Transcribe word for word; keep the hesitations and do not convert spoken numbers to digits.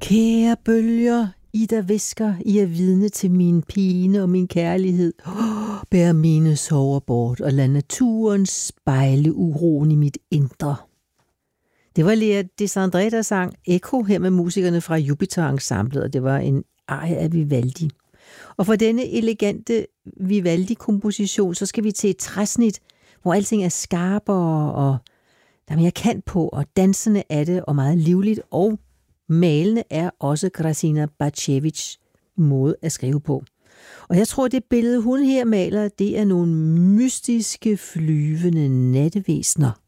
Kære bølger, I der visker, I er vidne til min pine og min kærlighed. Oh, bær mine sorger bort og lad naturen spejle uroen i mit indre. Det var Lea Desandré, der sang Echo her med musikerne fra Jupiter-ensemblet, og det var en arie af Vivaldi. Og for denne elegante Vivaldi-komposition, så skal vi til et træsnit, hvor alting er skarpere, og der er mere kant på, og dansende er det, og meget livligt, og malende er også Krasina Bacevic måde at skrive på. Og jeg tror, det billede, hun her maler, det er nogle mystiske, flyvende nattevæsner.